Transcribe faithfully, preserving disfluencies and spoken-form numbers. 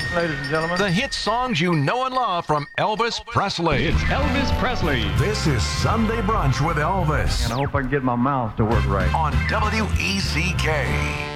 ladies and gentlemen. The hit songs you know and love from Elvis Presley. It's Elvis Presley. This is Sunday Brunch with Elvis. And I hope I can get my mouth to work right. On W E C K.